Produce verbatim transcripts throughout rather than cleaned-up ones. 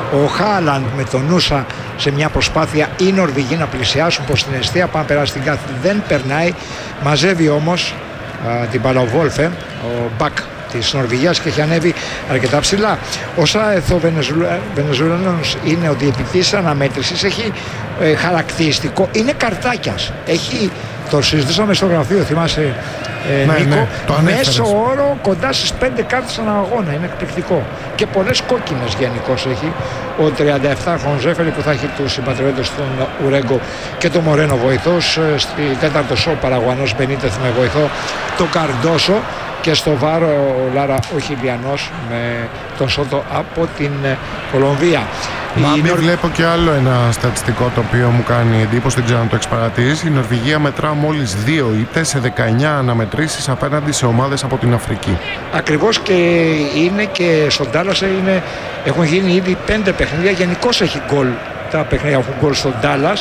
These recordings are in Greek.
ο Χάλαντ με τον Νούσα σε μια προσπάθεια οι Νορβηγοί να πλησιάσουν προς την αιστεία. Πάμε περάσει την κάθε, δεν περνάει. Μαζεύει όμως α, την μπάλα ο Βόλφε, ο Μπακ της Νορβηγίας, και έχει ανέβει αρκετά ψηλά. Ο Σάεθ ο Βενεζουελανός είναι ο διαιτητής αναμέτρησης, έχει ε, χαρακτηριστικό, είναι καρτάκιας, έχει, το συζητήσαμε στο γραφείο, θυμάσαι ε, ναι, Νίκο, ναι, μέσο όρο κοντά στις πέντε κάρτες ανά αγώνα, είναι εκπληκτικό, και πολλές κόκκινες γενικώς έχει. Ο τριάντα επτά χρονών Ζέφερη που θα έχει τους συμπατριώτες τον Ουρέγκο και τον Μορένο βοηθός, στη τέταρτο σο Παραγουανός Μπενίτεθ με βοηθό τον Καρντόσο, και στο βάρο ο Λάρα ο Χιλιανός με τον Σότο από την Κολομβία. Μα μην Νορ... βλέπω και άλλο ένα στατιστικό το οποίο μου κάνει εντύπωση, δεν ξέρω αν το έχεις παρατηρήσει. Η Νορβηγία μετρά μόλις δύο ήττες σε δεκαεννιά αναμετρήσεις απέναντι σε ομάδες από την Αφρική. Ακριβώς, και είναι και στον Ντάλλας είναι, έχουν γίνει ήδη πέντε παιχνίδια, γενικώς έχει γκολ, τα παιχνίδια έχουν γκολ στον Ντάλλας.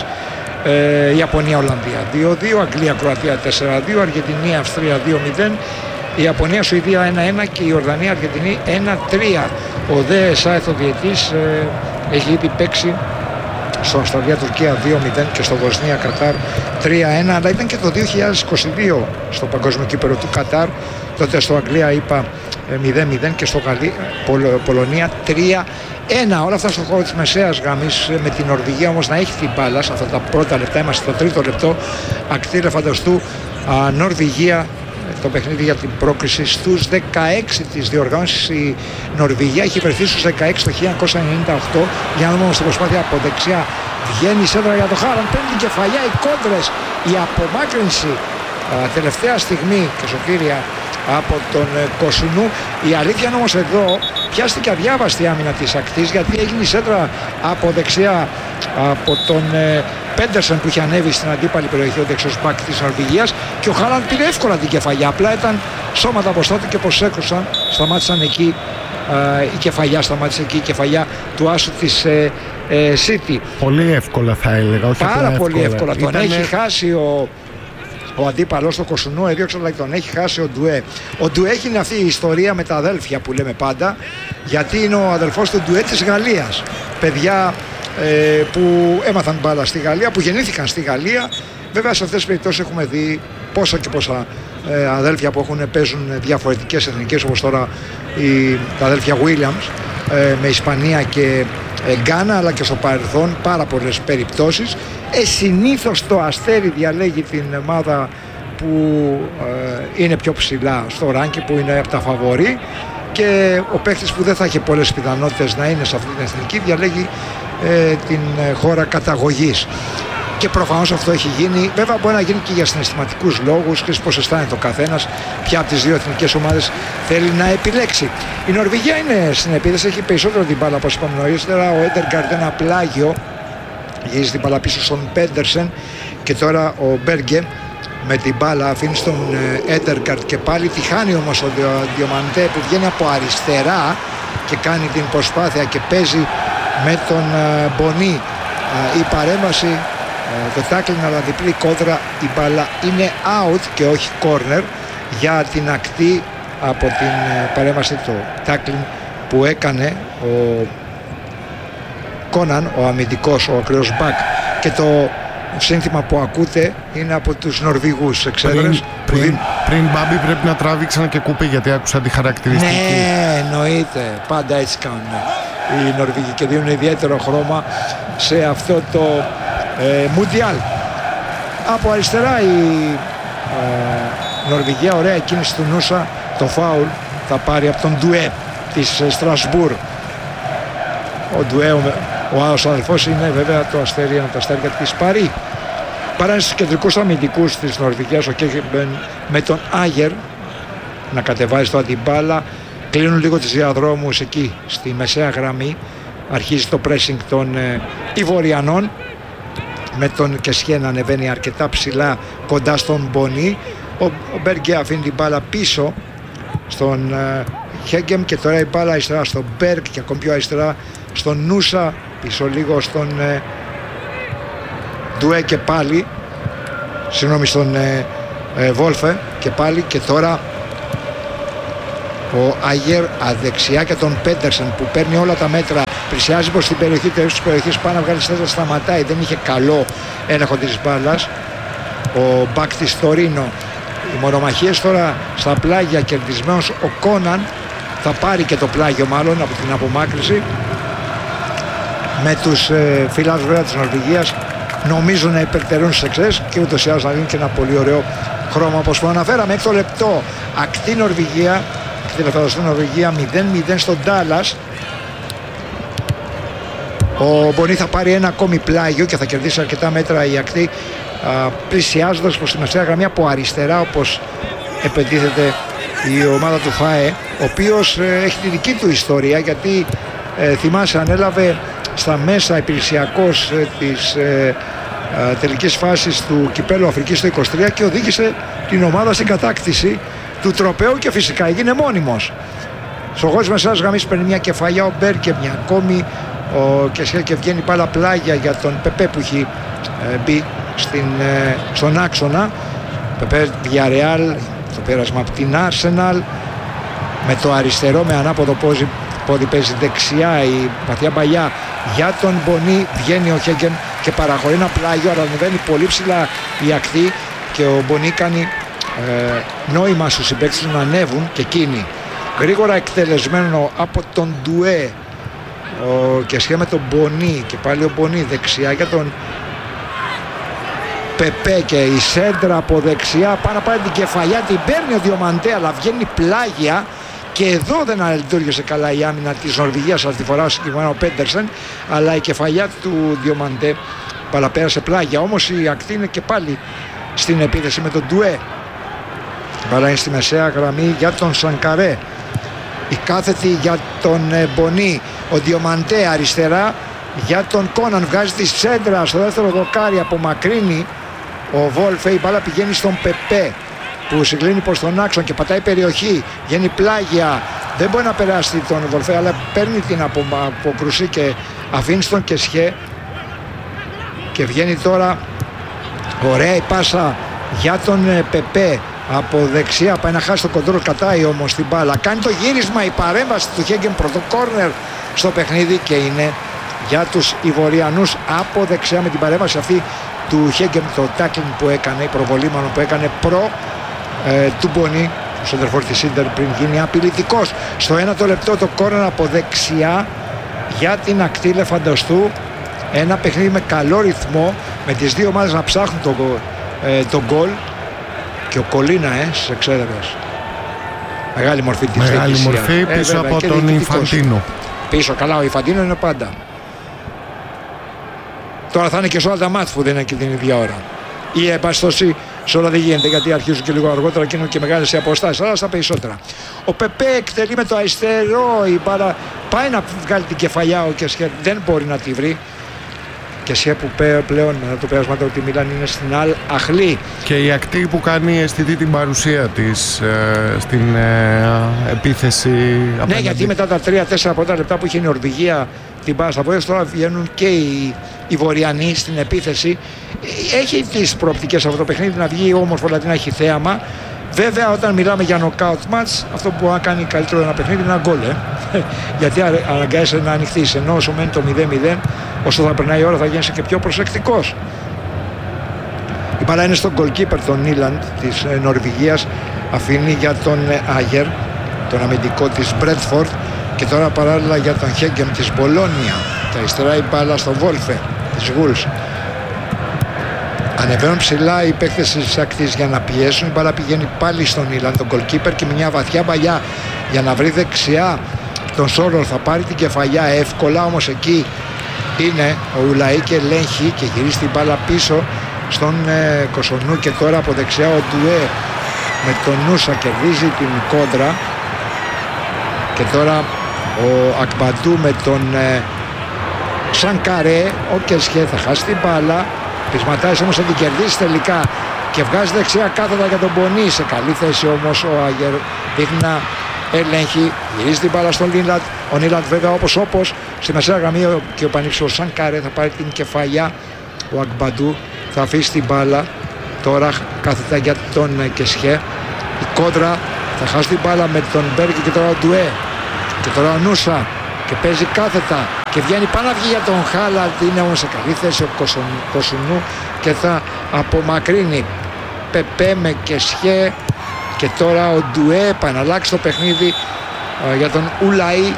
ε, Ιαπωνία-Ολλανδία δύο δύο, Αγγλία-Κροατία τέσσερα δύο, Αργεντινή-Αυστρία δύο μηδέν, η Ιαπωνία-Σουηδία ένα ένα και η Ορδανία-Αργεντινή ένα τρία. Ο Δε Σάεθ ο διετής ε, έχει ήδη παίξει στο Αυστραλία-Τουρκία δύο μηδέν και στο Βοσνία-Κατάρ τρία ένα, αλλά ήταν και το δύο χιλιάδες είκοσι δύο στο παγκόσμιο κύπελλο του Κατάρ, τότε στο Αγγλία είπα μηδέν μηδέν και στο Γαλλία, Πολ, Πολωνία τρία ένα. Όλα αυτά στον χώρο της μεσαίας γραμμής, με την Νορβηγία όμως να έχει την μπάλα σε αυτά τα πρώτα λεπτά, είμαστε στο τρίτο λεπτό. Ακτήρε φανταστού α, Νορβηγία, το παιχνίδι για την πρόκριση στους δεκαέξι της διοργάνωσης. Η Νορβηγία έχει βρεθεί στους δεκαέξι το χίλια εννιακόσια ενενήντα οκτώ. Για να δούμε στην προσπάθεια από δεξιά, βγαίνει η σέντρα για το Χάλαντ, παίρνει την κεφαλιά, οι κόντρες, η απομάκρυνση α, τελευταία στιγμή και σωτήρια από τον ε, Κοσουνού. Η αλήθεια είναι όμως εδώ πιάστηκε αδιάβαστη η άμυνα της ακτής, γιατί έγινε η σέντρα από δεξιά από τον ε, Πέντερσεν που είχε ανέβει στην αντίπαλη περιοχή, ο δεξιός μπακ της Νορβηγίας, και ο Χάλαντ πήρε εύκολα την κεφαλιά. Απλά ήταν σώματα μπροστά του και προσέκρουσαν, σταμάτησαν εκεί ε, η κεφαλιά, σταμάτησε εκεί η κεφαλιά του άσου της ε, ε, City. Πολύ εύκολα θα έλεγα, όχι πάρα πολύ εύκολα. Τον Ήτανε... έχει χάσει ο, ο αντίπαλος του Κοσουνού, έδιωξε, αλλά τον έχει χάσει ο Ντουέ. Ο Ντουέ έχει αυτή η ιστορία με τα αδέλφια που λέμε πάντα, γιατί είναι ο αδελφός του Ντουέ της Γαλλίας. Παιδιά ε, που έμαθαν μπάλα στη Γαλλία, που γεννήθηκαν στη Γαλλία. Βέβαια σε αυτές τις περιπτώσεις έχουμε δει πόσα και πόσα ε, αδέλφια που έχουν, παίζουν διαφορετικές εθνικές, όπως τώρα οι, τα αδέλφια Williams ε, με Ισπανία και ε, Γκάνα, αλλά και στο παρελθόν πάρα πολλές περιπτώσεις. Ε, συνήθως το Αστέρι διαλέγει την ομάδα που ε, είναι πιο ψηλά στο ranking, που είναι από τα φαβορί, και ο παίκτης που δεν θα έχει πολλές πιθανότητες να είναι σε αυτή την εθνική διαλέγει ε, την χώρα καταγωγής. Και προφανώς αυτό έχει γίνει. Βέβαια μπορεί να γίνει και για συναισθηματικούς λόγους, και πώς αισθάνεται ο καθένας, ποια από τις δύο εθνικές ομάδες θέλει να επιλέξει. Η Νορβηγία είναι στην επίθεση, έχει περισσότερο την μπάλα, όπως είπαμε νωρίτερα. Ο Έντεργαρντ ένα πλάγιο, γυρίζει την μπάλα πίσω στον Πέντερσεν, και τώρα ο Μπέργκε με την μπάλα αφήνει στον Έντεργαρντ και πάλι τη χάνει όμως ο Διομαντέ, που βγαίνει από αριστερά και κάνει την προσπάθεια και παίζει με τον Μπονί. Η παρέμβαση, το tackling, αλλά διπλή κόντρα, η μπάλα είναι out και όχι corner για την ακτή από την παρέμβαση, το tackling που έκανε ο Κόναν, ο αμυντικός, ο ακραίος μπακ. Και το σύνθημα που ακούτε είναι από τους Νορβηγούς εξέδρες. Πριν, πριν, δι... πριν Μπάμπη πρέπει να τράβηξαν και κουπί, γιατί άκουσα τη χαρακτηριστική. Ναι, εννοείται, πάντα έτσι κάνουν οι Νορβηγοί και δίνουν ιδιαίτερο χρώμα σε αυτό το ε, Μουντιάλ. Από αριστερά η ε, Νορβηγία, ωραία κίνηση του Νούσα, το φάουλ θα πάρει από τον Ντουέ της Στρασβούρ. Ο Ντουέ, ο, ο άλλος αδελφός, είναι βέβαια το αστέρι, ένα από τα αστέρια της Παρί. Παρά στους κεντρικούς αμυντικούς της Νορβηγίας, ο Κέχεμπεν με τον Άγερ να κατεβάζει το αντιμπάλα. Κλείνουν λίγο τις διαδρόμους εκεί στη μεσαία γραμμή. Αρχίζει το pressing των ε, Ιβοριανών, με τον Κεσχέ να ανεβαίνει αρκετά ψηλά κοντά στον Μπονί. Ο, ο Μπέργκε αφήνει την μπάλα πίσω στον ε, Χέγκεμ, και τώρα η μπάλα αριστερά στον Μπέργκ και ακόμη πιο αριστερά στον Νούσα, πίσω λίγο στον ε, Ντουέ και πάλι, συγγνώμη, στον ε, ε, Βόλφε και πάλι, και τώρα Ο Άγερ αδεξιά και τον Πέντερσεν που παίρνει όλα τα μέτρα, πλησιάζει προς την περιοχή, τέλος της περιοχής, πάνω να βγάλει στέτα, σταματάει, δεν είχε καλό έλεγχο της μπάλας ο μπακ της Τωρίνο. Οι μονομαχίες τώρα στα πλάγια, κερδισμένος ο Κόναν, θα πάρει και το πλάγιο μάλλον από την απομάκρυση, με τους ε, φιλάδους βέβαια της Νορβηγίας νομίζουν να υπερτερούν στις εξές και ούτως ή άλλως να δίνουν και ένα πολύ ωραίο χρώμα όπως που αναφέραμε. Έξω λεπτό ακτή Νορβηγία, ακτή λεπτό Νορβηγία μηδέν μηδέν στον Ντάλλας. Ο Μπονί θα πάρει ένα ακόμη πλάγιο και θα κερδίσει αρκετά μέτρα η ακτή, πλησιάζοντας προς τη μεσαία γραμμή από αριστερά, όπως επετίθεται η ομάδα του ΦΑΕ, ο οποίος ε, έχει τη δική του ιστορία, γιατί ε, θυμάσαι ανέλαβε στα μέσα υπηρεσιακός ε, της ε, ε, τελικής φάσης του Κυπέλλου Αφρικής το είκοσι τρία και οδήγησε την ομάδα στην κατάκτηση του τροπαίου και φυσικά έγινε μόνιμος. Στο γol της μεσαίας γραμμής παίρνει μια κεφαλιά ο Μπέρκε, μια ακόμη ο Κεσχέλ και βγαίνει πάλα πλάγια για τον Πεπέ που έχει ε, μπει στην, ε, στον άξονα. Πεπέ Villarreal, το πέρασμα από την Arsenal, με το αριστερό με ανάποδο πόδι, πόδι παίζει δεξιά η βαθιά παλιά για τον Μπονί, βγαίνει ο Χέγκεν και παραχωρεί ένα πλάγιο, αλλά ανεβαίνει πολύ ψηλά η ακτή και ο Μπονί κάνει ε, νόημα στους συμπαίκτες να ανέβουν και εκείνοι. Γρήγορα εκτελεσμένο από τον Ντουέ ο Κεσχέ με τον Μπονί και πάλι ο Μπονί δεξιά για τον Πεπέ και η σέντρα από δεξιά, πάνω πάει την κεφαλιά, την παίρνει ο Διομαντέ αλλά βγαίνει πλάγια και εδώ δεν λειτουργήσε καλά η άμυνα της Νορβηγίας αυτή τη φορά, συγκεκριμένα ο Πέντερσεν, αλλά η κεφαλιά του Διομαντέ παραπέρασε πλάγια. Όμως η ακτή είναι και πάλι στην επίθεση με τον Ντουέ, μπαλά είναι στη μεσαία γραμμή για τον Σανκαρέ, η κάθετη για τον Μπονί, ο Διομαντέ αριστερά για τον Κόναν, βγάζει τη σέντρα στο δεύτερο δοκάρι, απομακρύνει ο Βόλφε, η μπάλα πηγαίνει στον Πεπέ που συγκλίνει προς τον άξονα και πατάει περιοχή, βγαίνει πλάγια, δεν μπορεί να περάσει τον Βολφέ αλλά παίρνει την αποκρουσή και αφήνει στον Κεσχέ και βγαίνει τώρα ωραία η πάσα για τον Πεπέ από δεξιά, πάει να χάσει το κοντρόλ, κατάει όμως την μπάλα, κάνει το γύρισμα, η παρέμβαση του Χέγκεν, πρωτό κόρνερ στο παιχνίδι και είναι για τους Ιβοριανούς από δεξιά με την παρέμβαση αυτή του Χέγκεν, το tackling που έκανε, η προβολή μάλλον που έκανε προ ε, του Μπονί, ο σεντερφόρ της Ίντερ πριν γίνει απειλητικός. Στο ένα το λεπτό το κόρνερ από δεξιά για την ακτή Λεφαντοστού, ένα παιχνίδι με καλό ρυθμό, με τις δύο ομάδες να ψάχνουν τον ε, το γκολ και ο Κολίνα ε, στις εξέδρες. Μεγάλη μορφή της Μεγάλη μορφή πίσω ε, βέβαια, από τον Ινφαντίνο. Πίσω, καλά, ο Ινφαντίνο είναι πάντα. Τώρα θα είναι και σε όλα τα μάτς που δεν είναι και την ίδια ώρα. Η επαστοσή σε όλα δεν γίνεται, γιατί αρχίζουν και λίγο αργότερα και είναι και μεγάλες οι αποστάσεις, αλλά στα περισσότερα. Ο Πεπέ εκτελεί με το αριστερό, η μπάλα πάει να βγάλει την κεφαλιά, ο Κεσχέ δεν μπορεί να τη βρει. Κεσχέ που πλέον μετά το πέρασμα του Μίλαν είναι στην Αλ Αχλή. Και η ακτή που κάνει αισθητή την παρουσία της ε, στην ε, επίθεση. Ναι, απέναντι. γιατί μετά τα τρία τέσσερα πρώτα λεπτά που είχε η Νορβηγία την μπάλα στα πόδια, τώρα βγαίνουν και οι, οι Βορειανοί στην επίθεση. Έχει τις προοπτικές αυτό το παιχνίδι να βγει όμορφο, δηλαδή να έχει θέαμα. Βέβαια, όταν μιλάμε για knockout match, αυτό που θα κάνει καλύτερο ένα παιχνίδι είναι ένα γκολ. Ε? Γιατί αναγκάζεσαι να ανοιχθείς. Ενώ όσο μένει το μηδέν μηδέν, όσο θα περνάει η ώρα θα γίνεσαι και πιο προσεκτικός. Η μπάλα είναι στον goalkeeper, τον Νίλαντ της Νορβηγίας. Αφήνει για τον Άγερ, τον αμυντικό της Μπρέτφορντ. Και τώρα παράλληλα για τον Χέγκεν της Μπολόνια. Τα αριστερά η μπάλα στον Βόλφε της Γουλς. Ανεβαίνουν ψηλά οι παίκτες της ακτής για να πιέσουν. Η μπάλα πηγαίνει πάλι στον Ιλάν, τον goalkeeper, και μια βαθιά παλιά για να βρει δεξιά τον Σόρολ. Θα πάρει την κεφαλιά εύκολα, όμως εκεί είναι ο Ουλαή και ελέγχει και γυρίζει την μπάλα πίσω στον ε, Κοσονού. Και τώρα από δεξιά ο Ντουέ με τον Νούσα κερδίζει την κόντρα. Και τώρα ο Ακμπαντού με τον ε, Σανκαρέ. Ο Κεσχέ θα χάσει την μπάλα. Πεισματάζει όμως θα την κερδίσει τελικά και βγάζει δεξιά κάθετα για τον Μπονί. Σε καλή θέση όμως ο Άγερ δείχνει να ελέγχει, γυρίζει την μπάλα στον Νίλαντ. Ο Νίλαντ βέβαια όπως όπως στη μεσαία γραμμή και ο Πανίξος Σανκάρε θα πάρει την κεφαλιά. Ο Ακμπαντού θα αφήσει την μπάλα τώρα κάθετα για τον Κεσχέ. Η κόντρα Θα χάσει την μπάλα με τον Μπέργκ και τώρα ο Ντουέ. Και τώρα ο Νούσα. Και παίζει κάθετα. Και βγαίνει πάνω βγει για τον Χάλαντ. Είναι όμως σε καλή θέση ο Κοσουνού. Και θα απομακρύνει. Πεπέ με Κεσχέ. Και τώρα ο Ντουέ επαναλλάξει το παιχνίδι α, για τον Ουλαΐ.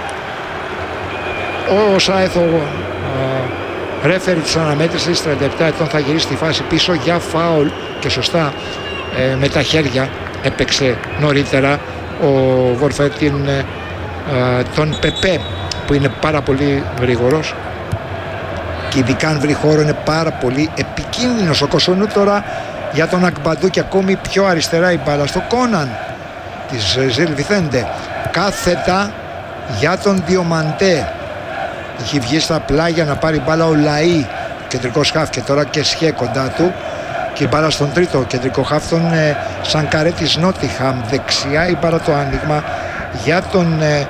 Ο Σάεθο ρέφερι της αναμέτρησης τριάντα επτά ετών θα γυρίσει τη φάση πίσω για φάουλ και σωστά ε, με τα χέρια έπαιξε νωρίτερα ο Βορφέτιν ε, τον Πεπέ που είναι πάρα πολύ γρήγορος και ειδικά αν βρει χώρο είναι πάρα πολύ επικίνδυνος. Ο Κοσουνού τώρα για τον Ακμπαντού και ακόμη πιο αριστερά η μπάλα στο Κόναν της Ζιλ Βιθέντε. Κάθετα για τον Διομαντέ. Έχει βγει στα πλάγια να πάρει μπάλα ο Λαΐ, κεντρικός χαφ, και τώρα και Σχέ κοντά του. Και η μπάλα στον τρίτο κεντρικό χαφ, τον ε, Σανκαρέ της Νότιχαμ. Δεξιά η μπάλα το άνοιγμα για τον ε,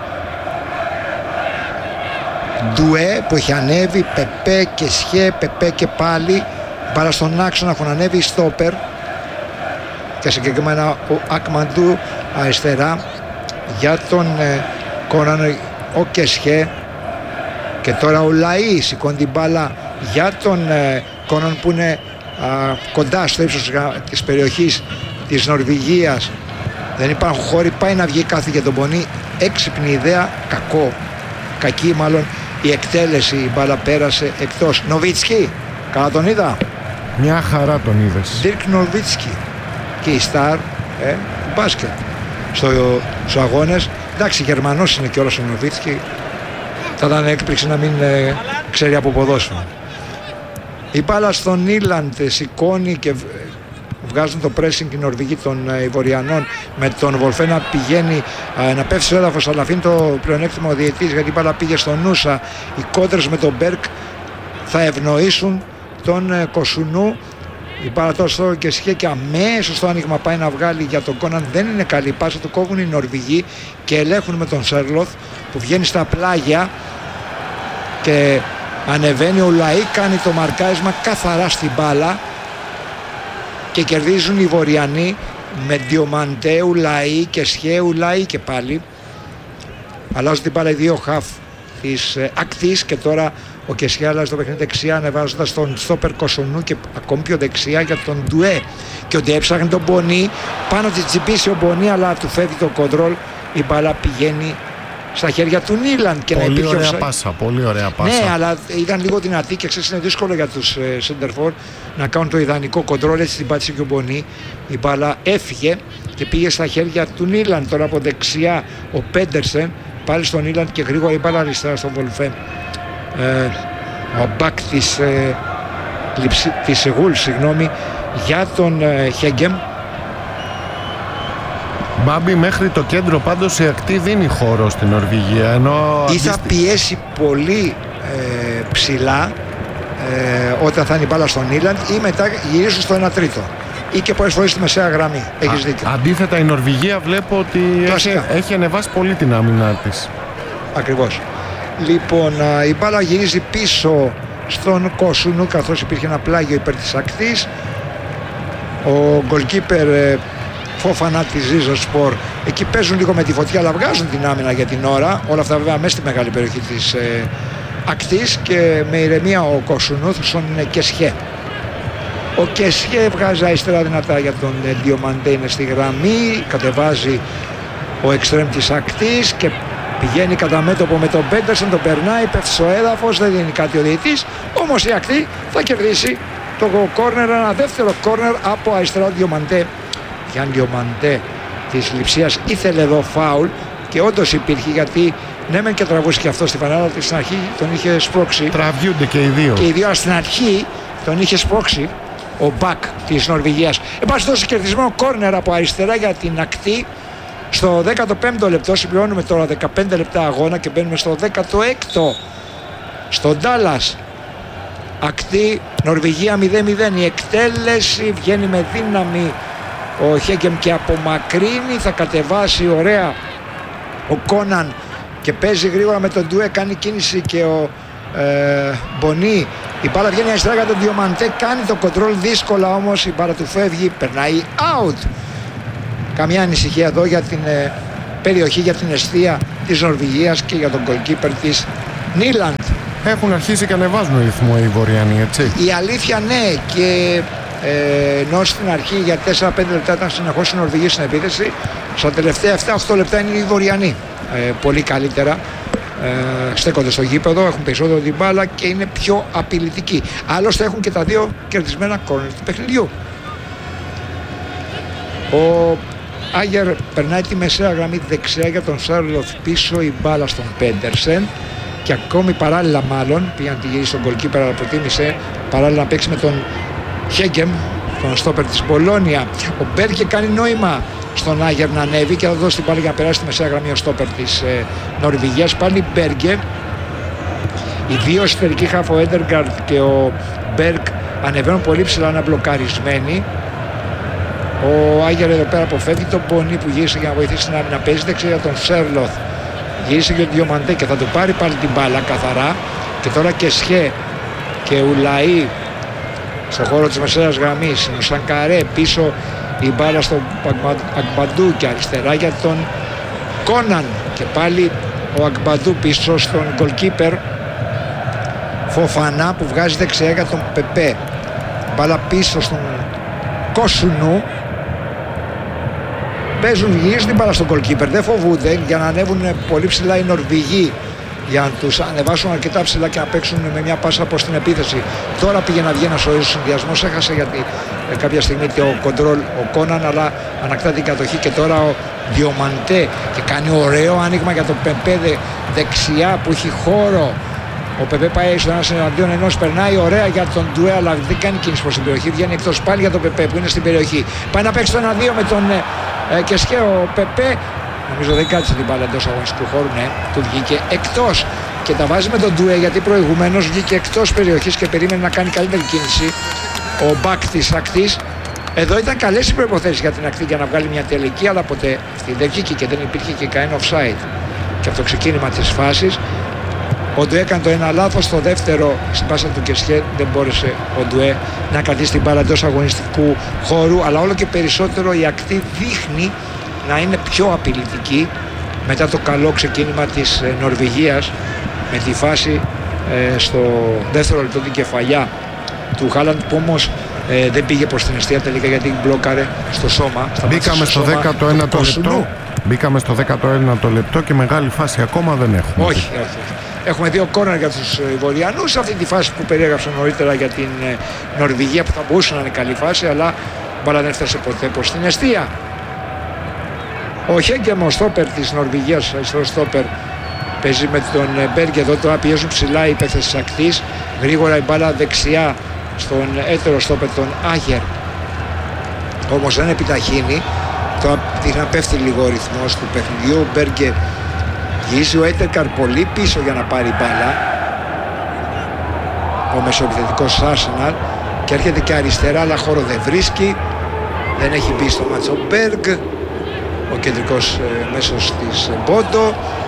Ντουέ που έχει ανέβει. Πεπέ και Σχέ, Πεπέ και πάλι. Μπάλα στον άξονα, έχουν ανέβει οι στόπερ. Και συγκεκριμένα ο Ακμαντού αριστερά για τον ε, Κόναν, ο Κεσχέ. Και τώρα ο Λαΐ σηκώνει την μπάλα για τον ε, Κόναν που είναι α, κοντά στο ύψος της περιοχής της Νορβηγίας. Δεν υπάρχουν χώροι, πάει να βγει κάθε για τον Πονί. Έξυπνη ιδέα, κακό, κακή μάλλον η εκτέλεση, η μπάλα πέρασε εκτός. Νοβίτσκι, καλά τον είδα. Μια χαρά τον είδες. Ντίρκ Νοβίτσκι και η στάρ ε, του μπάσκετ στο, στους αγώνες. Εντάξει, Γερμανός είναι κιόλας ο Νοβίτσκι. Θα ήταν έκπληξη να μην ε, ξέρει από ποδόσφαιρο. Η μπάλα στον Ήλαντ σηκώνει και βγάζουν το pressing οι Νορβηγοί των ε, Βορειανών με τον Βολφέ να πηγαίνει ε, να πέφτει στο έδαφος, αλλά αφήνει το πλεονέκτημα ο διαιτητής γιατί η μπάλα πήγε στον Νούσα. Οι κόντρες με τον Μπέρκ θα ευνοήσουν τον ε, Κοσουνού. Η μπάλα τώρα στο Κεσχέ και αμέσως το άνοιγμα πάει να βγάλει για τον Κόναν. Δεν είναι καλή πάσα, το κόβουν οι Νορβηγοί και ελέγχουν με τον Σέρλοθ που βγαίνει στα πλάγια και ανεβαίνει. Ο Λαΐ κάνει το μαρκάρισμα καθαρά στην μπάλα και κερδίζουν οι Βορειανοί με Διομαντέ, Ουλαΐ και Σχέ, Ουλαΐ και πάλι. Αλλάζουν την μπάλα οι δύο χαφ της ε, ακτής και τώρα ο Κεσχέ αλλάζει το παιχνίδι δεξιά ανεβάζοντας τον στόπερ Κοσουνού και ακόμη πιο δεξιά για τον Ντουέ. Και ο Ντουέ ψάχνει τον Μπονί, πάνω τη τσιμπήσει ο Μπονί αλλά του φεύγει το κοντρόλ. Η μπάλα πηγαίνει στα χέρια του Νίλαντ και πολύ να υπήρχε ωραία πάσα, πολύ ωραία πάσα. Ναι, αλλά ήταν λίγο δυνατή και ξέρεις είναι δύσκολο για τους Σέντερφορ να κάνουν το ιδανικό κοντρόλ. Έτσι την πάτησε και ο Μπονί. Η μπάλα έφυγε και πήγε στα χέρια του Νίλαντ. Τώρα από δεξιά ο Πέντερσεν πάλι στον Νίλαντ και γρήγορα η μπάλα αριστερά στον Βολφέ. Ε, ο μπακ της, ε, της Γουλ, συγγνώμη, για τον ε, Χέγκεμ. Μπάμπη, μέχρι το κέντρο πάντως η ακτή δίνει χώρο στην Νορβηγία, ενώ ή θα πιέσει πολύ ε, ψηλά ε, όταν θα είναι η μπάλα στον Ήλαντ ή μετά γυρίζουν στο ένα τρίτο ή και πολλές φορές στη μεσαία γραμμή. Έχεις δίκιο. Αντίθετα η Νορβηγία βλέπω ότι έχει, έχει ανεβάσει πολύ την άμυνά της. Ακριβώς. Λοιπόν, η μπάλα γυρίζει πίσω στον Κοσουνού καθώς υπήρχε ένα πλάγιο υπέρ της ακτής. Ο goalkeeper Φόφανα της Ριζοσπορ εκεί παίζουν λίγο με τη φωτιά αλλά βγάζουν την άμυνα για την ώρα. Όλα αυτά βέβαια μέσα στη μεγάλη περιοχή της ε, ακτής και με ηρεμία ο Κοσουνούθουσον είναι Κεσχέ. Ο Κεσχέ βγάζει αριστερά δυνατά για τον ε, Διομαντέ, είναι στη γραμμή, κατεβάζει ο εξτρέμ της ακτής και πηγαίνει κατά μέτωπο με τον Πέντερσον, τον περνάει, πέφτει στο έδαφος, δεν δίνει κάτι ο διαιτητής, όμως η ακτή θα κερδίσει το κόρνερ, ένα δεύτερο κόρνερ από αριστερά ο Διομαντέ. Γιάννη Διομαντέ της Λειψίας ήθελε εδώ φάουλ και όντως υπήρχε, γιατί ναι μεν και τραβούσε και αυτό στη φανέλα, αλλά στην αρχή τον είχε σπρώξει. Τραβιούνται και οι δύο. Και οι δύο στην αρχή τον είχε σπρώξει ο μπακ της Νορβηγίας. Εν πάση τόσο κερδισμένο κόρνερ από αριστερά για την ακτή στο δέκατο πέμπτο λεπτό. Συμπληρώνουμε τώρα δεκαπέντε λεπτά αγώνα και μπαίνουμε στο δέκατο έκτο στο Ντάλλας. Ακτή Νορβηγία μηδέν μηδέν. Η εκτέλεση βγαίνει με δύναμη ο Χέγκεμ και απομακρύνει, θα κατεβάσει ωραία ο Κόναν και παίζει γρήγορα με τον Ντουέ, κάνει κίνηση και ο ε, Μπονί. Η μπάλα βγαίνει αριστερά για τον Διομαντέ, κάνει το κοντρόλ δύσκολα όμως η μπάλα του φεύγει, περνάει out. καμιά ανησυχία εδώ για την ε, περιοχή, για την εστία της Νορβηγίας και για τον goalkeeper της Νίλαντ. Έχουν αρχίσει και ανεβάζουν ρυθμό οι Βορειανοί, έτσι. Η αλήθεια ναι, και ε, ενώ στην αρχή για τέσσερα πέντε λεπτά ήταν συνεχώς οι Νορβηγοί στην επίθεση, στα τελευταία επτά οκτώ λεπτά είναι οι Βορειανοί ε, πολύ καλύτερα. Ε, στέκονται στο γήπεδο, έχουν περισσότερο την μπάλα και είναι πιο απειλητικοί. Άλλωστε έχουν και τα δύο κερδισμένα κόρνερ του παιχνιδιού. Ο Άγερ περνάει τη μεσαία γραμμή δεξιά για τον Σάρλοφ, πίσω η μπάλα στον Πέντερσεν και ακόμη παράλληλα μάλλον πήγαν τη γυρίσει στον goalkeeper, αλλά προτίμησε παράλληλα να παίξει με τον Χέγκεμ, τον στόπερ της Πολόνια. Ο Μπέργκε κάνει νόημα στον Άγερ να ανέβει και θα δώσει την μπάλα για να περάσει τη μεσαία γραμμή ο στόπερ της ε, Νορβηγίας. Πάλι Μπέργκε. Οι δύο εσωτερικοί χαφ, ο Έντεργαρντ και ο Μπέργκ, ανεβαίνουν πολύ ψηλά, είναι μπλοκαρισμένοι. Ο Άγερ εδώ πέρα αποφεύγει τον Μπονί που γύρισε για να βοηθήσει την άμυνα. Παίζει δεξιά για τον Σέρλοθ. Γύρισε και τον Διομαντέ και θα του πάρει πάλι την μπάλα καθαρά. Και τώρα και Σχέ και Ουλαή στον χώρο της μεσαίας γραμμής. Ο Σανκαρέ πίσω, η μπάλα στον Αγμπαντού και αριστερά για τον Κόναν. Και πάλι ο Αγμπαντού πίσω στον goalkeeper Φοφανά που βγάζει δεξιά για τον Πεπέ. Μπάλα πίσω στον Κόσουνου. Παίζουν, γυρίζουν την μπάλα στον goalkeeper, δεν φοβούνται για να ανέβουν πολύ ψηλά οι Νορβηγοί, για να τους ανεβάσουν αρκετά ψηλά και να παίξουν με μια πάσα προς την επίθεση. Τώρα πήγε να βγει ένας ωραίος συνδυασμός, έχασε γιατί ε, κάποια στιγμή και ο κοντρόλ ο Κόναν, αλλά ανακτά την κατοχή και τώρα ο Διομαντέ και κάνει ωραίο άνοιγμα για τον Πεπέ δε, δεξιά που έχει χώρο. Ο Πεπέ πάει στον ένα εναντίον ενός, περνάει ωραία για τον Ντουέ, αλλά δεν κάνει κίνηση προς την περιοχή. Βγαίνει εκτός πάλι για τον Πεπέ που είναι στην περιοχή. Πάει να παίξει το ένα δύο με τον ε, και σχέ ο Πεπέ. Νομίζω δεν κάτσε την μπάλα εντός αγωνιστικού χώρου, ναι, του βγήκε εκτός. Και τα βάζει με τον Ντουέ γιατί προηγουμένως βγήκε εκτός περιοχής και περίμενε να κάνει καλύτερη κίνηση ο μπακ της ακτής. Εδώ ήταν καλές οι προϋποθέσεις για την ακτή για να βγάλει μια τελική, αλλά ποτέ αυτή δεν βγήκε και δεν υπήρχε και κανένα offside. Και από το ξεκίνημα της φάσης ο Ντουέ έκανε το ένα λάθος, το δεύτερο στην πάσα του Κεσχέ δεν μπόρεσε ο Ντουέ να κρατήσει την μπάλα εντός αγωνιστικού χώρου, αλλά όλο και περισσότερο η ακτή δείχνει να είναι πιο απειλητική μετά το καλό ξεκίνημα της ε, Νορβηγίας με τη φάση ε, στο δεύτερο λεπτό την κεφαλιά του Χάλαντ που όμως ε, δεν πήγε προς την αιστεία τελικά γιατί μπλόκαρε στο σώμα. Μπήκαμε στο δέκατο ένατο λεπτό. Μπήκαμε στο δέκατο ένατο λεπτό και μεγάλη φάση ακόμα δεν έχουμε. Όχι, όχι, όχι. Έχουμε δύο κόρνερ για τους Βορειανούς. Αυτή τη φάση που περιέγραψα νωρίτερα για την Νορβηγία που θα μπορούσε να είναι καλή φάση, αλλά μπάλα δεν έφτασε ποτέ προς την αιστεία. Ο Χέγκεμ, ο στόπερ της Νορβηγίας, αριστερός στόπερ, παίζει με τον Μπέργκ εδώ. Τώρα πιέζουν ψηλά οι παίκτες της ακτής. Γρήγορα η μπάλα δεξιά στον έτερο στόπερ τον Άγερ. Όμως δεν επιταχύνει. Τώρα δείχνει να πέφτει λίγο ο ρυθμός του παιχνιδιού. Ο Μπέργκ γυρίζει ο Έντεκαρ πολύ πίσω για να πάρει μπάλα, ο μεσοεπιθετικός Arsenal, και έρχεται και αριστερά αλλά χώρο δεν βρίσκει, δεν έχει μπει στο μάτσο ο Μπέργκ, ο κεντρικός ε, μέσος της Μπόντο.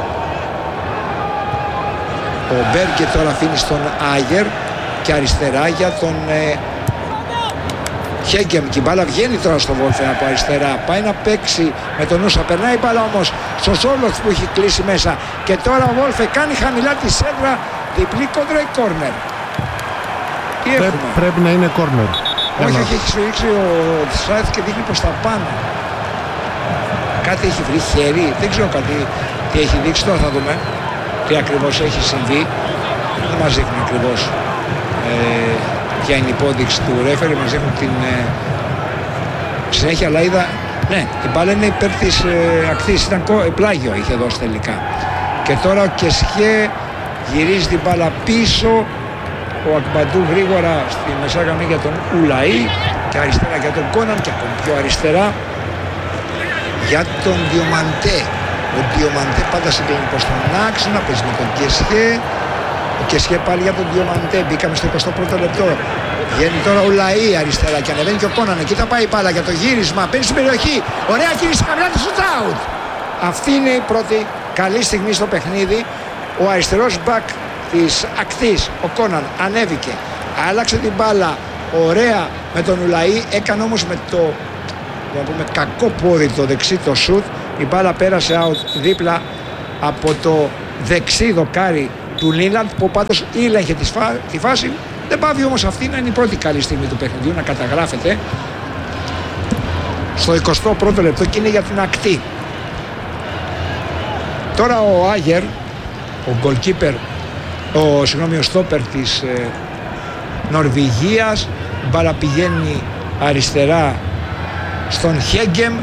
Ο Μπέργκ τώρα αφήνει στον Άγερ και αριστερά για τον ε, Χέγκεμ και η μπάλα βγαίνει τώρα στο Βόλφε από αριστερά. Πάει να παίξει με τον Ούσα. Περνάει η μπάλα όμως στο Σόλοθ που έχει κλείσει μέσα. Και τώρα ο Βόλφε κάνει χαμηλά τη σέντρα. Διπλή κόντρα ή κόρνερ. Τι Πρέ, έχουμε. Πρέπει να είναι κόρνερ. Όχι, όχι, έχει σφυρίξει ο Σράιθ και δείχνει προς τα πάνω. Κάτι έχει βρει χέρι. Δεν ξέρω κάτι τι έχει δείξει. Τώρα θα δούμε τι ακριβώς έχει συμβεί. Δεν μας δείχνει ακριβώς ε, ποια είναι η υπόδειξη του ρέφερη, μας έχουν την ε, συνέχεια, αλλά είδα, ναι, η μπάλα είναι υπέρ της ε, ακτής, ήταν κο, ε, πλάγιο είχε δώσει τελικά. Και τώρα ο Κεσχέ γυρίζει την μπάλα πίσω, ο Ακμπαντού γρήγορα στη μεσαία γραμμή για τον Ουλαή και αριστερά για τον Κόναν και ακόμη πιο αριστερά για τον Διομαντέ. Ο Διομαντέ πάντα συγκλίνει προς τον άξονα, παίζει με τον Κεσχέ. Ο Κεσχέ πάλι για τον Διομαντέ. Μπήκαμε στο εικοστό πρώτο λεπτό. Βγαίνει τώρα ο Λαή αριστερά και ανεβαίνει και ο Κόναν. Εκεί θα πάει η μπάλα για το γύρισμα. Παίρνει στην περιοχή. Ωραία κίνηση χαμηλά τη shoot out. Αυτή είναι η πρώτη καλή στιγμή στο παιχνίδι. Ο αριστερός μπακ της ακτής, ο Κόναν, ανέβηκε. Άλλαξε την μπάλα. Ωραία με τον Ουλαή. Έκανε όμως με το να πούμε κακό πόδι το δεξί το σουτ, η μπάλα πέρασε out δίπλα από το δεξί δοκάρι του Λίλαντ, που πάντως ήλεγχε τη, φά, τη φάση. Δεν πάβει όμως αυτή να είναι η πρώτη καλή στιγμή του παιχνιδιού, να καταγράφεται στο εικοστό πρώτο λεπτό και είναι για την ακτή. Τώρα ο Άγερ, ο goalkeeper, ο, συγγνώμη, ο στόπερ της ε, Νορβηγίας, μπάλα πηγαίνει αριστερά στον Χέγκεμ,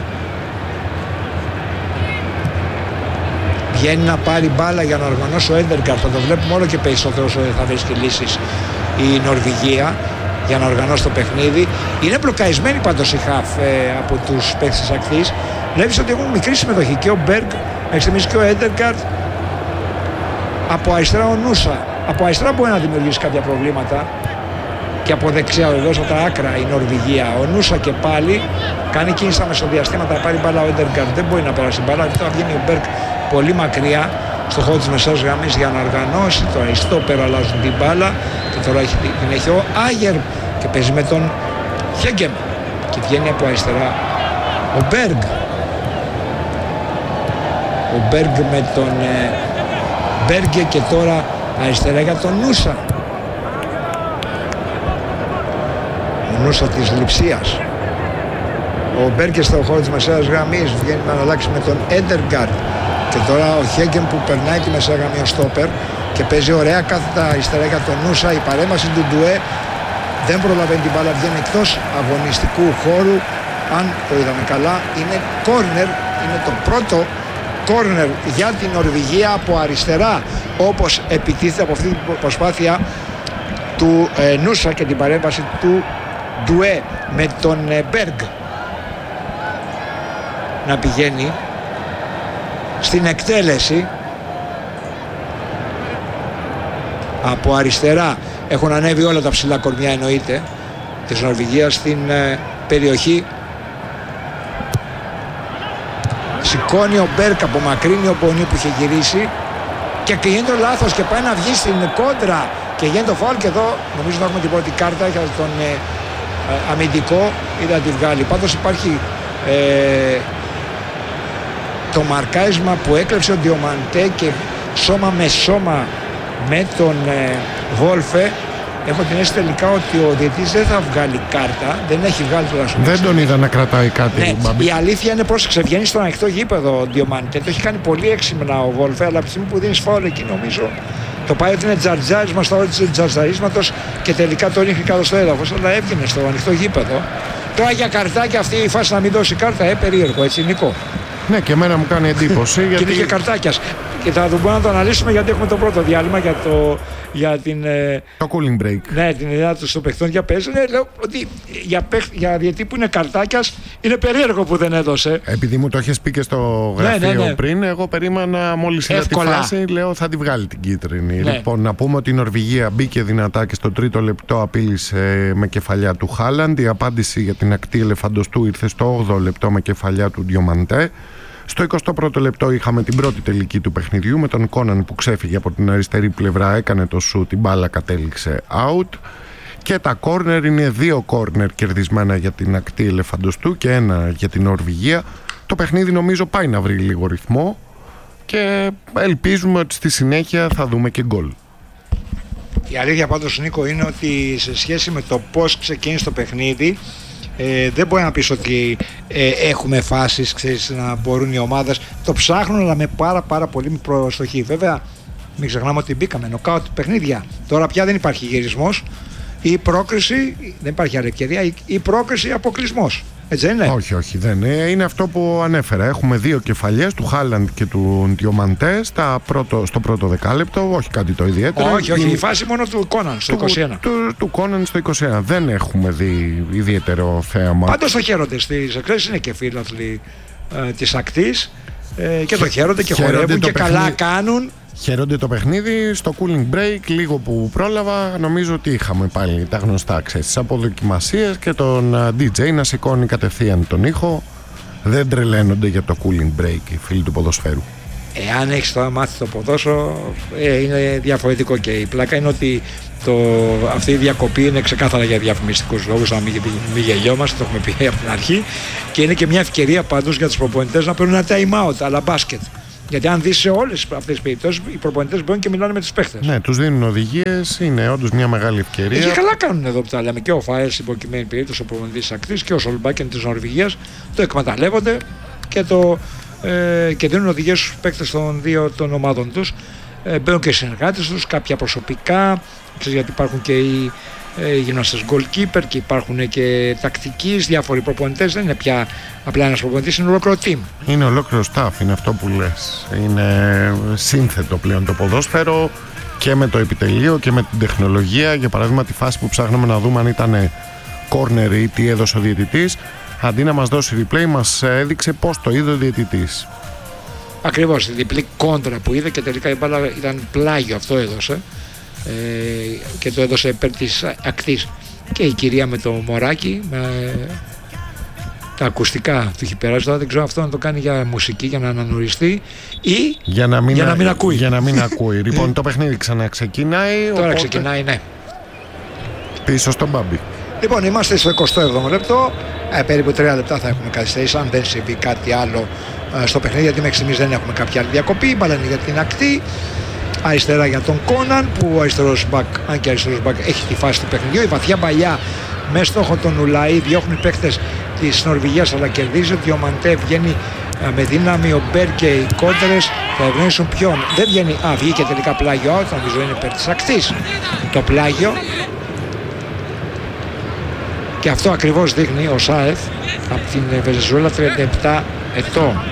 βγαίνει να πάρει μπάλα για να οργανώσει ο Έντεργαρτ. Θα το βλέπουμε όλο και περισσότερο όσο θα βρίσκει λύσεις η Νορβηγία για να οργανώσει το παιχνίδι. Είναι μπλοκαρισμένοι πάντως οι χαφ ε, από τους παίκτες της ακτής. Βλέπεις ότι έχουν μικρή συμμετοχή και ο Μπέργκ μέχρι στιγμής και ο Έντεργαρτ. Από αριστερά ο Νούσα, από αριστερά μπορεί να δημιουργήσει κάποια προβλήματα, και από δεξιά εδώ από τα άκρα η Νορβηγία. Ο Νούσα και πάλι κάνει κίνηση στα μεσοδιαστήματα, να πάρει μπάλα ο Έντεργαρτ, δεν μπορεί να περάσει μπάλα. Τώρα βγαίνει ο Μπέργκ πολύ μακριά στο χώρο της μεσαίας γραμμής για να οργανώσει. Τώρα οι στόπερ αλλάζουν την μπάλα και τώρα την έχει ο Άγερ και παίζει με τον Χέγκεμ και βγαίνει από αριστερά ο Μπέργκ. Ο Μπέργκ με τον ε, Μπέργκε και τώρα αριστερά για τον Νούσα. Ο Νούσα της Λειψίας. Ο Μπέργκε στο χώρο της μεσαίας γραμμής βγαίνει να αλλάξει με τον Έντεργαρτ. Και τώρα ο Χέγκεμ που περνάει τη μεσαία γραμμή ο στόπερ και παίζει ωραία κάθετα αριστερά για τον Νούσα. Η παρέμβαση του Ντουέ δεν προλαβαίνει την μπάλα, βγαίνει εκτός αγωνιστικού χώρου. Αν το είδαμε καλά, είναι κόρνερ, είναι το πρώτο κόρνερ για την Νορβηγία από αριστερά, όπως επιτίθεται από αυτή την προσπάθεια του ε, Νούσα και την παρέμβαση του Ντουέ με τον ε, Μπέργκ να πηγαίνει στην εκτέλεση. Από αριστερά έχουν ανέβει όλα τα ψηλά κορμιά, εννοείται, της Νορβηγίας στην ε, περιοχή. Σηκώνει ο Μπέρκ, απομακρύνει ο Μπονί που είχε γυρίσει και γίνεται λάθος και πάει να βγει στην κόντρα και γίνεται το φάουλ, και εδώ νομίζω να έχουμε την πρώτη κάρτα για τον ε, ε, αμυντικό, είδα να τη βγάλει. Πάντως υπάρχει ε, το μαρκάρισμα που έκλεψε ο Διομαντέ και σώμα με σώμα με τον ε, Βόλφε. Έχω την αίσθηση τελικά ότι ο διαιτητής δεν θα βγάλει κάρτα, δεν έχει βγάλει τουλάχιστον. Δεν τον είδα να κρατάει κάτι. Ναι, η αλήθεια είναι, πρόσεξε, βγαίνει στον ανοιχτό γήπεδο ο Διομαντέ. Το έχει κάνει πολύ έξυπνα ο Βόλφε, αλλά από τη στιγμή που δίνει φάουλ εκεί νομίζω το πάει ότι είναι τζαρτζάρισμα στα όρια του τζαρτζαρίσματος και τελικά το ρίχνει κάτω στο έδαφος. Αλλά έβγαινε στο ανοιχτό γήπεδο. Τώρα για καρτάκι αυτή η φάση να μην δώσει κάρτα, ε, περίεργο, έτσι, Νικό. Ναι, και εμένα μου κάνει εντύπωση. γιατί... Και είναι και καρτάκιας. Και θα μπορούμε να το αναλύσουμε γιατί έχουμε το πρώτο διάλειμμα για, το, για την. Το cooling break. Ναι, την ιδέα του στο παιχτών για παίζουν. Ναι, λέω ότι για, παιχ, για διαιτή που είναι καρτάκιας είναι περίεργο που δεν έδωσε. Επειδή μου το έχεις πει και στο γραφείο ναι, ναι, ναι. πριν, εγώ περίμενα μόλις είδα τη φάση, λέω θα τη βγάλει την κίτρινη. Ναι. Λοιπόν, να πούμε ότι η Νορβηγία μπήκε δυνατά και στο τρίτο λεπτό απείλησε με κεφαλιά του Χάλαντ. Η απάντηση για την ακτή ελεφαντοστού ήρθε στο όγδοο λεπτό με κεφαλιά του Διομαντέ. Στο εικοστό πρώτο λεπτό είχαμε την πρώτη τελική του παιχνιδιού με τον Κόναν που ξέφυγε από την αριστερή πλευρά, έκανε το σου, την μπάλα κατέληξε out. Και τα κόρνερ είναι δύο κόρνερ κερδισμένα για την ακτή ελεφαντοστού και ένα για την Νορβηγία. Το παιχνίδι νομίζω πάει να βρει λίγο ρυθμό και ελπίζουμε ότι στη συνέχεια θα δούμε και γκολ. Η αλήθεια πάντως, Νίκο, είναι ότι σε σχέση με το πώς ξεκίνησε το παιχνίδι, Ε, δεν μπορεί να πεις ότι ε, έχουμε φάσεις, ξέρεις, να μπορούν οι ομάδες. Το ψάχνουν, αλλά με πάρα πάρα πολύ προστοχή. Βέβαια, μην ξεχνάμε ότι μπήκαμε νοκάουτ παιχνίδια. Τώρα πια δεν υπάρχει γυρισμός. Η πρόκριση, δεν υπάρχει άλλη ευκαιρία, η, η πρόκριση ή αποκλεισμός. Έτσι δεν είναι? Όχι, όχι, δεν είναι. Είναι αυτό που ανέφερα. Έχουμε δύο κεφαλιές, του Χάλαντ και του Διομαντέ στο πρώτο δεκάλεπτο. Όχι κάτι το ιδιαίτερο. Όχι, όχι. Η φάση μόνο του Κόναν στο του, είκοσι ένα. Του, του, του Κόναν στο είκοσι ένα. Δεν έχουμε δει ιδιαίτερο θέαμα. Πάντως το χαίρονται στις εκκρέσεις, είναι και φίλαθλοι ε, της ακτής ε, και το χαίρονται και χαίρονται χορεύουν και παιχνίδι. Καλά κάνουν. Χαίρονται το παιχνίδι. Στο cooling break, λίγο που πρόλαβα, νομίζω ότι είχαμε πάλι τα γνωστά, ξέρεις, αποδοκιμασίες και τον ντι τζέι να σηκώνει κατευθείαν τον ήχο. Δεν τρελαίνονται για το cooling break οι φίλοι του ποδοσφαίρου. Εάν έχεις τώρα μάθει το ποδόσφαιρο, ε, είναι διαφορετικό, και η πλάκα είναι ότι το, αυτή η διακοπή είναι ξεκάθαρα για διαφημιστικούς λόγους, να μην, μην γελιόμαστε, το έχουμε πει από την αρχή, και είναι και μια ευκαιρία πάντως για τους προπονητές να παίρνουν ένα time out, αλλά μπάσκετ. Γιατί αν δεις σε όλες αυτές τις περιπτώσεις, οι προπονητές μπορούν και μιλάνε με τους παίχτες. Ναι, τους δίνουν οδηγίες, είναι όντως μια μεγάλη ευκαιρία. Και καλά κάνουν εδώ που τα λέμε, και ο Φάερ στην προκειμένη περίπτωση, ο προπονητής της Ακτής, και ο Σολμπάκεν της Νορβηγίας, το εκμεταλλεύονται και, το, ε, και δίνουν οδηγίες στους παίχτες των δύο των ομάδων τους. Ε, μπαίνουν και οι συνεργάτες τους, κάποια προσωπικά, ξέρεις, γιατί υπάρχουν και οι ε, γυμναστές goalkeeper και υπάρχουν και τακτικείς, διάφοροι προπονητές. Δεν είναι πια απλά ένας προπονητής, είναι ολόκληρο team. Είναι ολόκληρο staff, είναι αυτό που λες. Είναι σύνθετο πλέον το ποδόσφαιρο, και με το επιτελείο και με την τεχνολογία. Για παράδειγμα, τη φάση που ψάχναμε να δούμε αν ήταν corner ή τι έδωσε ο διαιτητής, αντί να μας δώσει replay, μας έδειξε πώς το είδε ο διαιτητής. Ακριβώς, η διπλή κόντρα που είδε, και τελικά η μπάλα ήταν πλάγιο, αυτό έδωσε, ε, και το έδωσε υπέρ της Ακτής. Και η κυρία με το μωράκι, με τα ακουστικά του έχει περάσει, τώρα δεν ξέρω αυτό να το κάνει για μουσική, για να αναγνωριστεί, ή για να μην, για να μην ακούει. Για να μην ακούει. Λοιπόν, το παιχνίδι ξαναξεκινάει. Τώρα οπότε ξεκινάει, ναι. Πίσω στον Μπάμπη. Λοιπόν, είμαστε στο εικοστό έβδομο λεπτό, ε, περίπου τρία λεπτά θα έχουμε καθυστερήσει, αν δεν συμβεί κάτι άλλο ε, στο παιχνίδι, γιατί μέχρι στιγμής δεν έχουμε κάποια άλλη διακοπή. Η μπάλα είναι για την Ακτή, αριστερά για τον Κόναν, που ο αριστερός μπακ, αν και ο αριστερός μπακ έχει τη φάση του παιχνιδιού. Η βαθιά παλιά με στόχο τον Ουλαή, διώχνουν οι παίκτες της Νορβηγίας, αλλά κερδίζει. Ο Διομαντέ βγαίνει ε, με δύναμη, ο Μπέρ και οι κόντερες θα ευνοήσουν ποιον. Δεν βγαίνει, α, βγήκε τελικά πλάγιο out, νομίζω είναι υπέρ της Ακτής το πλάγιο. Και αυτό ακριβώς δείχνει ο Σάεφ από την Βενεζουέλα, τριάντα επτά ετών,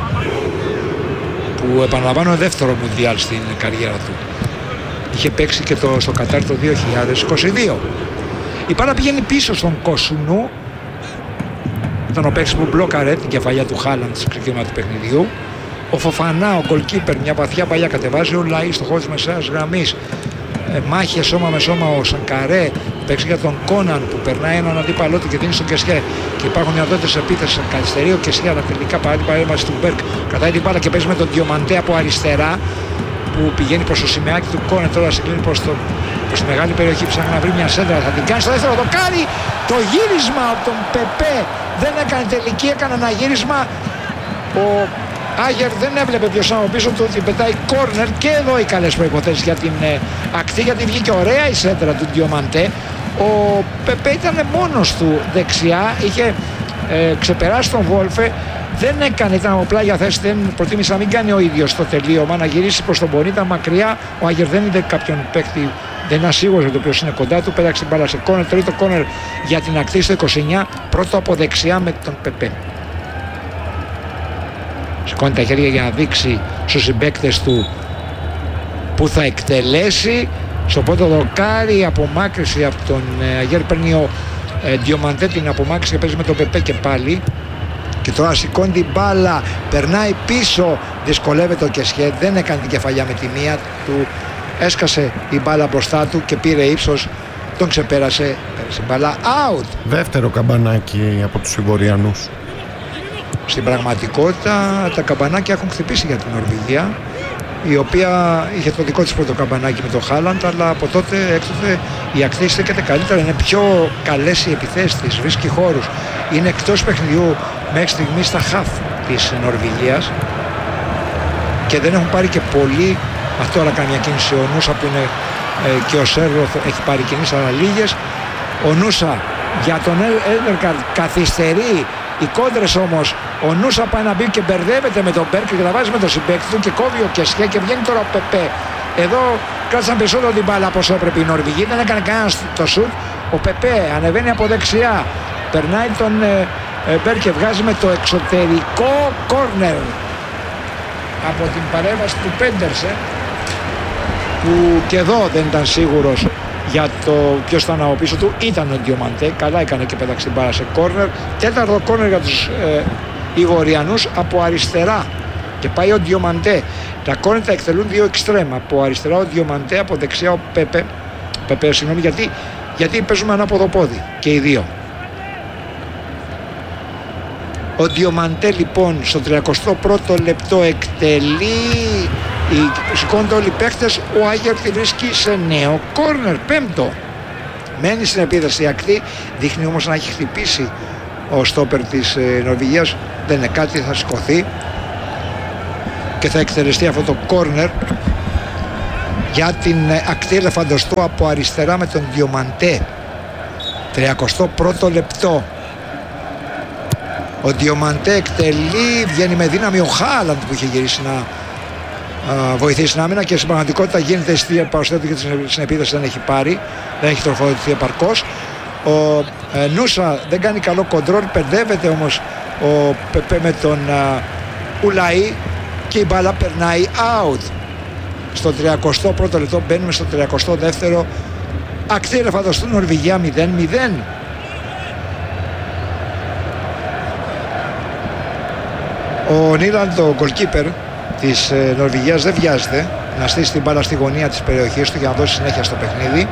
που επαναλαμβάνω δεύτερο μουντιάλ στην καριέρα του. Είχε παίξει και το, στο Κατάρ το δύο χιλιάδες είκοσι δύο. Η μπάλα πηγαίνει πίσω στον Κοσουνού. Ήταν ο παίκτης που μπλόκαρε την κεφαλιά του Χάλαντ στο ξεκίνημα του παιχνιδιού. Ο Φοφανά, ο goalkeeper, μια βαθιά παλιά κατεβάζει. Ο Λαΐ στο χώρο της μεσαίας γραμμής. Ε, μάχε σώμα με σώμα ο Σανκαρέ, παίξει για τον Κόναν που περνάει έναν αντίπαλό του και δίνει στον Κεσιέ. Και υπάρχουν δυνατότητες επίθεσης, καθυστερεί ο Κεσιέ, αλλά τελικά παρά την παρέμβαση του Μπέρκ κρατάει την μπάλα και παίζει με τον Διομαντέ από αριστερά, που πηγαίνει προς το σημαίακι του Κόναν. Τώρα συγκλίνει προς, το, προς τη μεγάλη περιοχή, ψάχνει να βρει μια σέντρα, θα την κάνει στο δεύτερο δοκάρι. Το γύρισμα από τον Πεπέ δεν έκανε τελική, έκανε ένα γύρισμα. Ο Άγερ δεν έβλεπε ποιος ήταν πίσω του, την πετάει κόρνερ, και εδώ οι καλές προϋποθέσεις για την ε, Ακτή, γιατί βγήκε ωραία η σέντρα του Διομαντέ. Ο Πεπέ ήταν μόνος του δεξιά, είχε ε, ξεπεράσει τον Βόλφε, δεν έκανε, ήταν από πλάγια θέση, δεν προτίμησε να μην κάνει ο ίδιος το τελείωμα, να γυρίσει προς τον Πονίτα μακριά. Ο Άγερ δεν είδε κάποιον παίκτη, δεν είναι σίγουρος για το ποιος είναι κοντά του, πέταξε μπάλα σε κόρνερ, τρίτο κόρνερ για την Ακτή στο είκοσι εννιά, πρώτο από δεξιά με τον Πεπέ. Σηκώνει τα χέρια για να δείξει στους συμπαίκτες του που θα εκτελέσει. Στο πρώτο δοκάρι, η απομάκρυση από τον Αγέρ, παίρνει ο ε, Διομαντέ την απομάκρυση και παίζει με τον Πεπέ και πάλι. Και τώρα σηκώνει την μπάλα, περνάει πίσω, δυσκολεύεται ο Κεσιέ, δεν έκανε την κεφαλιά με τη μία του, έσκασε η μπάλα μπροστά του και πήρε ύψος, τον ξεπέρασε, πέρασε μπάλα out. Δεύτερο καμπανάκι από τους Ιγοριανούς. Στην πραγματικότητα τα καμπανάκια έχουν χτυπήσει για την Νορβηγία, η οποία είχε το δικό της πρώτο καμπανάκι με το Χάλαντ, αλλά από τότε έκτοτε η Ακτή στέκεται καλύτερα, είναι πιο καλές οι επιθέσεις της, βρίσκει χώρους, είναι εκτός παιχνιδιού μέχρι στιγμή στα χαφ της Νορβηγίας και δεν έχουν πάρει και πολύ. Αυτό τώρα κάνει μια κίνηση ο Νούσα που είναι ε, και ο Σέρβο έχει πάρει κινήσεις, αλλά λίγες. Ο Νούσα για τον Έλνερκαρντ καθυστερεί. Οι κόντρες όμως, ο Νούσα πάει να μπει και μπερδεύεται με τον Μπέρκ και τα βάζει με τον συμπαίκτη του και κόβει ο Κεσιέ και βγαίνει τώρα ο Πεπέ. Εδώ κράτησαν περισσότερο την μπάλα από όσο έπρεπε οι Νορβηγοί, δεν έκανε κανένα το σουτ. Ο Πεπέ ανεβαίνει από δεξιά, περνάει τον ε, ε, Μπέρκ και βγάζει με το εξωτερικό κόρνερ από την παρέμβαση του Πέντερσεν, που και εδώ δεν ήταν σίγουρος για το ποιος ήταν από πίσω του, ήταν ο Διομαντέ, καλά έκανε και πέταξε την μπάλα σε κόρνερ. Τέταρτο κόρνερ για τους ε, Ιγοριανούς από αριστερά και πάει ο Διομαντέ. Τα κόρνερ τα εκτελούν δύο εξτρέμα, από αριστερά ο Διομαντέ, από δεξιά ο Πέπε, Πέπε συγγνώμη, γιατί, γιατί παίζουμε ανάποδο πόδι και οι δύο. Ο Διομαντέ λοιπόν στο τριακοστό πρώτο λεπτό εκτελεί, σηκώνται όλοι οι παίχτες, ο Άγερ τη βρίσκει σε νέο κόρνερ, πέμπτο. Μένει στην επίδραση ακτή, δείχνει όμως να έχει χτυπήσει ο στόπερ της ε, Νορβηγίας, δεν είναι κάτι, θα σηκωθεί και θα εκτελεστεί αυτό το κόρνερ για την ακτή Ελεφαντοστού από αριστερά με τον Διομαντέ. τριακοστό πρώτο λεπτό. Ο Διομαντέ εκτελεί, βγαίνει με δύναμη ο Χάλαντ που είχε γυρίσει να α, βοηθήσει την άμυνα και στην πραγματικότητα γίνεται στη παρουσιατή και στην επίδεση δεν έχει πάρει, δεν έχει τροφοδοτηθεί επαρκώς. Ο ε, Νούσα δεν κάνει καλό κοντρόλ, μπερδεύεται όμως ο Πεπέ με τον α, Ουλαή και η μπάλα περνάει out. Στο τριακοστό πρώτο λεπτό μπαίνουμε στο τριακοστό δεύτερο. Ακτή Ελεφαντοστού Νορβηγία μηδέν μηδέν. Ο Νίλαντ, ο goalkeeper της ε, Νορβηγίας, δεν βιάζεται να στήσει την μπάλα στη γωνία της περιοχής του για να δώσει συνέχεια στο παιχνίδι.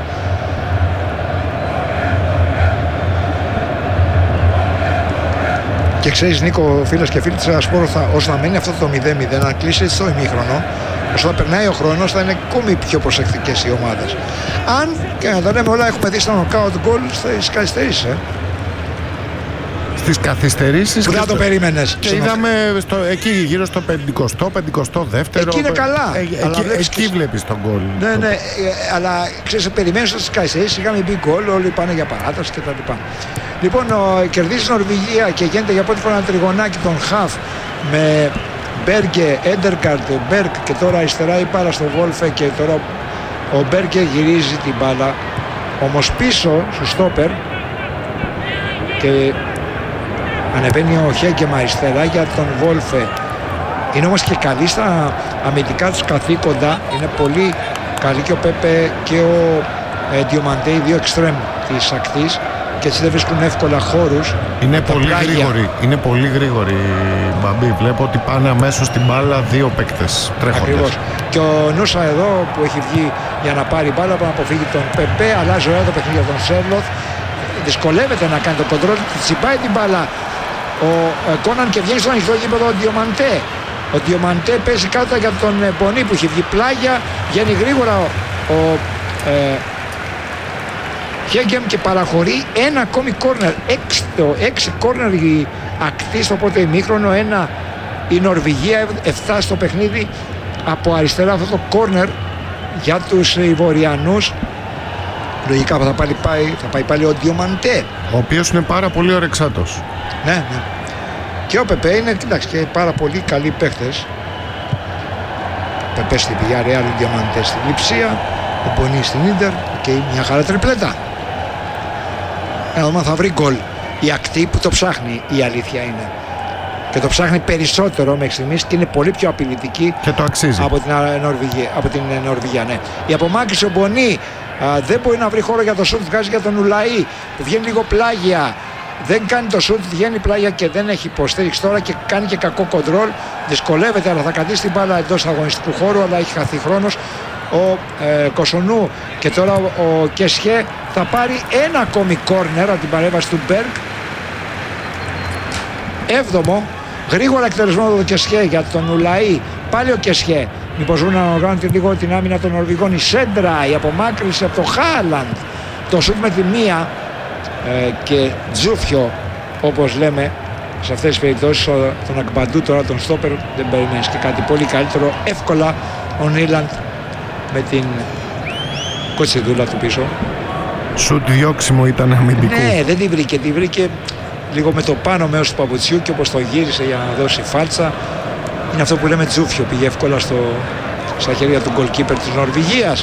Και ξέρεις Νίκο, φίλες και φίλοι της Ρασπόρου, όσο θα μένει αυτό το μηδέν μηδέν, αν κλείσει στο ημίχρονο, όσο θα περνάει ο χρόνος θα είναι ακόμη πιο προσεκτικές οι ομάδες. Αν και να τα λέμε όλα, έχουμε δει στα knockout goal στις καθυστερήσεις, ε. Στις καθυστερήσεις που δεν το περίμενες. Και είδαμε στο, εκεί γύρω στο πενηκοστό, πενηκοστό δεύτερο. Εκεί είναι καλά. Ε, ε, αλλά εκεί βλέπεις εκεί βλέπεις τον γκολ. Ναι, ναι, ε, αλλά ξέρεις, περιμένεις στις καθυστερήσεις, είχαμε μπει γκολ, όλοι πάνε για παράταση κτλ. Λοιπόν, ο, κερδίζει η Νορβηγία και γίνεται για πρώτη φορά ένα τριγωνάκι των Χαφ με Μπέργκε, Έντερκαρτ, Μπέρκ και τώρα αριστερά η μπάλα στο Βόλφε και τώρα ο Μπέργκε γυρίζει την μπάλα όμως πίσω στο στόπερ και ανεβαίνει ο Χέγκεμ αριστερά για τον Βόλφε. Είναι όμως και καλή στα αμυντικά τους καθήκοντα, είναι πολύ καλή και ο Πέπε και ο ε, Διομαντέ, οι δύο εξτρέμ της ακτής και έτσι δεν βρίσκουν εύκολα χώρους. Είναι πολύ πλάγια. γρήγοροι, είναι πολύ γρήγοροι Μπαμπή, βλέπω ότι πάνε αμέσως στην μπάλα δύο παίκτες τρέχοντες. Ακριβώς. Και ο Νούσα εδώ που έχει βγει για να πάρει μπάλα που να αποφύγει τον Πεπέ, αλλάζει ωραία το παιχνίδι για τον Σέρλοθ, δυσκολεύεται να κάνει το κοντρόλ, τσιπάει την μπάλα ο ε, Κόναν και βγαίνει στο ανοιχτό γήπεδο ο Διομαντέ. Ο Διομαντέ παίζει κάτω για τον ε, Πονί που έχει βγει πλάγια, βγαίνει γρήγορα ο, ο ε, Χέγκεμ και παραχωρεί ένα ακόμη κόρνερ. Έξι, το έξι κόρνερ η ακτή στο πρώτο ημίχρονο, ένα η Νορβηγία, εφτά στο παιχνίδι από αριστερά αυτό το κόρνερ για τους Ιβοριανούς. Λογικά θα, πάλι πάει, θα πάει πάλι ο Διομαντέ, ο οποίος είναι πάρα πολύ ορεξάτος. Ναι, ναι. Και ο Πεπέ είναι, κοιτάξτε, και πάρα πολύ καλοί παίχτες. Πεπέ στην Villarreal, ο Διαμαντέ στην Λειψία, ο Μπονί στην Ίντερ και μια χαρά τριπλέτα. Εδώ θα βρει γκολ η ακτή που το ψάχνει, η αλήθεια είναι. Και το ψάχνει περισσότερο μέχρι στιγμής και είναι πολύ πιο απειλητική και το αξίζει. Από την Νορβηγία, από την Νορβηγία, ναι. Η απομάκρυνση ο Μπονί α, δεν μπορεί να βρει χώρο για το σουτ, βγάζει για τον Ουλαή που βγαίνει λίγο πλάγια. Δεν κάνει το σουτ, βγαίνει πλάγια και δεν έχει υποστήριξη τώρα και κάνει και κακό κοντρόλ. Δυσκολεύεται, αλλά θα κρατήσει την μπάλα εντός αγωνιστικού χώρου, αλλά έχει χαθεί χρόνος ο ε, Κοσονού. Και τώρα ο, ο Κεσχέ θα πάρει ένα ακόμη κόρνερ από την παρέμβαση του Μπέρκ. Έβδομο, γρήγορα εκτελεσμό του Κεσχέ για τον Ουλαή. Πάλι ο Κεσχέ. Μήπως βρουν να οργάνουν λίγο την άμυνα των Νορβηγών. Η Σέντρα, η απομάκρυνση από το Χάλαντ. Το σουτ με τη μία. Ε, και Τζούφιο, όπως λέμε σε αυτές τις περιπτώσεις, τον Ακμπαντού τώρα τον στόπερ δεν περιμένεις και κάτι πολύ καλύτερο. Εύκολα ο Νίλαντ με την κοτσιδούλα του πίσω. Σουτ διώξιμο ήταν αμυντικό. Ναι, δεν τη βρήκε, τη βρήκε λίγο με το πάνω μέρος του παπουτσιού και όπως το γύρισε για να δώσει φάλτσα. Είναι αυτό που λέμε Τζούφιο, πήγε εύκολα στο, στα χέρια του goalkeeper της Νορβηγίας.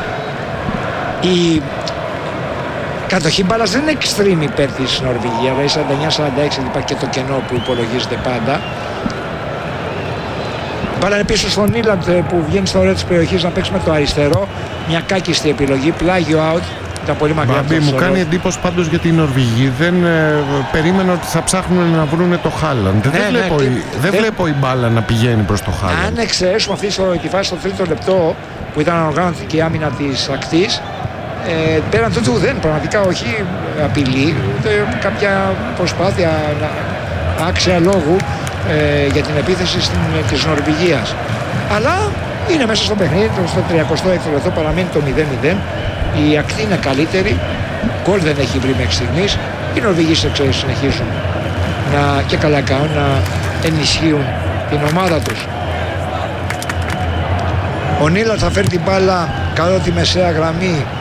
Η κατοχή μπάλας δεν είναι extreme υπέρ της Νορβηγία, δηλαδή σαράντα εννιά σαράντα έξι, υπάρχει και το κενό που υπολογίζεται πάντα. Μπάλα είναι πίσω στον Νίλαντ που βγαίνει στα ωραία της περιοχής να παίξει με το αριστερό. Μια κάκιστη επιλογή, πλάγιο out. Ήταν πολύ μακριά. Μπαμπή, μου κάνει εντύπωση πάντως για την Νορβηγία. Δεν ε, περίμενα ότι θα ψάχνουν να βρουν το Χάλαντ. Ναι, δεν ναι, βλέπω, και, η, δεν δε... βλέπω η μπάλα να πηγαίνει προς το Χάλαντ. Αν εξαιρέσουμε αυτή τη φάση στο τρίτο λεπτό που ήταν ανοργάνωτη και η άμυνα της ακτής, Ε, πέραν τούτου δεν, πραγματικά όχι απειλή, ούτε κάποια προσπάθεια να, άξια λόγου ε, για την επίθεση στην, της Νορβηγίας. Αλλά είναι μέσα στο παιχνίδι, στο τριακοστό έκτο λεπτό παραμένει το μηδέν μηδέν. Η ακτή είναι καλύτερη, γκολ δεν έχει βρει μέχρι στιγμής. Οι Νορβηγοί συνεχίζουν να, και καλά κάνουν να ενισχύουν την ομάδα τους. Ο Νίλα θα φέρει την μπάλα κάτω τη μεσαία γραμμή